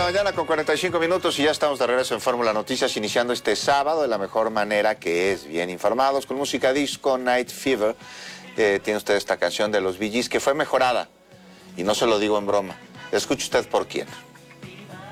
la mañana con 45 minutos y ya estamos de regreso en Fórmula Noticias, iniciando este sábado de la mejor manera, que es bien informados, con música disco, Night Fever. Tiene usted esta canción de los Bee Gees que fue mejorada, y no se lo digo en broma. Escuche usted por quién.